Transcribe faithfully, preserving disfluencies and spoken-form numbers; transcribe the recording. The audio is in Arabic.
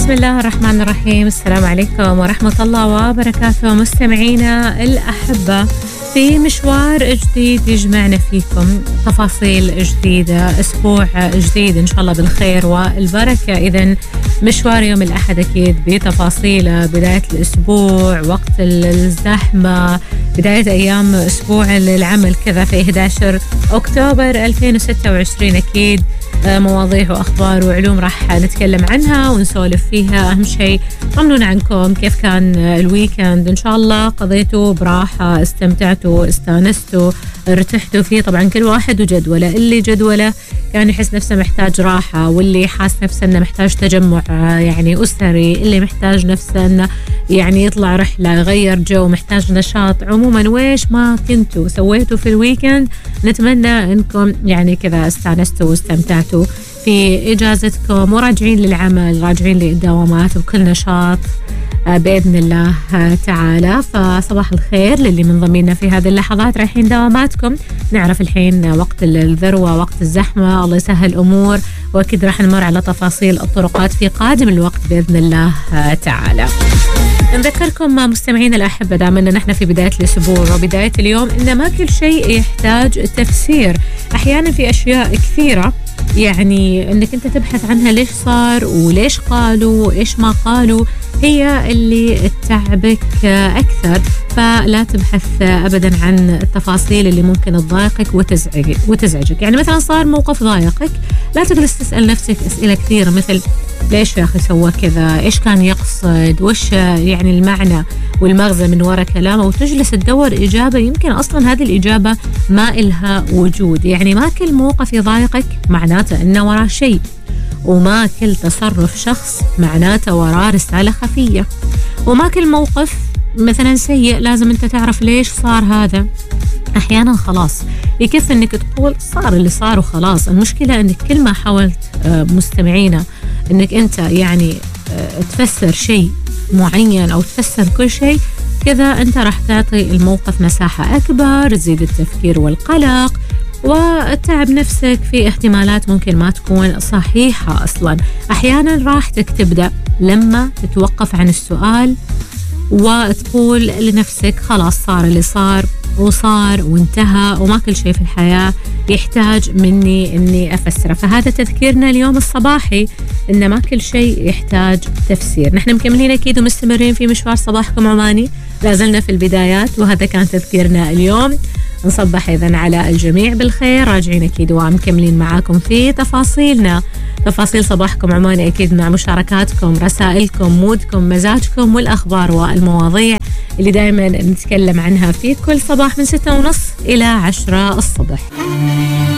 بسم الله الرحمن الرحيم. السلام عليكم ورحمة الله وبركاته مستمعينا الأحبة في مشوار جديد يجمعنا فيكم، تفاصيل جديدة، أسبوع جديد إن شاء الله بالخير والبركة. إذن مشوار يوم الأحد أكيد بتفاصيله، بداية الأسبوع، وقت الزحمة، بداية أيام أسبوع العمل كذا في أحد عشر أكتوبر ألفين وستة وعشرين. أكيد مواضيع وأخبار وعلوم راح نتكلم عنها ونسولف فيها. أهم شيء طمنونا عنكم، كيف كان الويكند؟ إن شاء الله قضيتوا براحة، استمتعتوا، استانستوا، ارتحتوا فيه. طبعا كل واحد وجدوله، اللي جدوله كان يحس نفسه محتاج راحة، واللي حاس نفسه أنه محتاج تجمع يعني أسري، اللي محتاج نفسه أنه يعني يطلع رحلة، يغير جو، محتاج نشاط. عموما ويش ما كنتوا سويتوا في الويكند، نتمنى أنكم يعني كذا استانستوا واستمتعتوا في إجازتكم وراجعين للعمل، راجعين للدوامات بكل نشاط بإذن الله تعالى. فصباح الخير للي منضمينا في هذه اللحظات رايحين دواماتكم. نعرف الحين وقت الذروة، وقت الزحمة، الله يسهل الأمور، وأكيد راح نمر على تفاصيل الطرقات في قادم الوقت بإذن الله تعالى. نذكركم مستمعين الأحبة دائما أن نحن في بداية الأسبوع وبداية اليوم إن ما كل شيء يحتاج تفسير. أحيانا في أشياء كثيرة يعني أنك أنت تبحث عنها، ليش صار وليش قالوا وإيش ما قالوا، هي اللي تتعبك أكثر. فلا تبحث أبدا عن التفاصيل اللي ممكن تضايقك وتزعجك وتزعجك يعني مثلا صار موقف ضايقك، لا تجلس تسأل نفسك أسئلة كثيرة مثل ليش يا أخي سوى كذا، إيش كان يقصد، وش يعني المعنى والمغزى من وراء كلامه، وتجلس تدور إجابة يمكن أصلا هذه الإجابة ما إلها وجود. يعني ما كل موقف يضايقك معناته إنه وراه شيء، وما كل تصرف شخص معناته وراه رسالة خفية، وما كل موقف مثلا سيء لازم أنت تعرف ليش صار هذا. أحيانا خلاص يكفي أنك تقول صار اللي صار وخلاص. المشكلة أنك كل ما حاولت مستمعينا أنك أنت يعني تفسر شيء معين أو تفسر كل شيء كذا، أنت راح تعطي الموقف مساحة أكبر، تزيد التفكير والقلق وتعب نفسك في احتمالات ممكن ما تكون صحيحة أصلا. أحيانا راحتك تبدأ لما تتوقف عن السؤال وتقول لنفسك خلاص صار اللي صار وصار وانتهى، وما كل شيء في الحياة يحتاج مني أني أفسره. فهذا تذكيرنا اليوم الصباحي إن ما كل شيء يحتاج تفسير. نحن مكملين أكيد ومستمرين في مشوار صباحكم عماني، لازلنا في البدايات، وهذا كان تذكيرنا اليوم. نصبح إذن على الجميع بالخير، راجعين أكيد ومكملين معاكم في تفاصيلنا، تفاصيل صباحكم عماني أكيد مع مشاركاتكم، رسائلكم، مودكم، مزاجكم، والأخبار والمواضيع اللي دائما نتكلم عنها في كل صباح من ستة ونص إلى عشرة الصبح.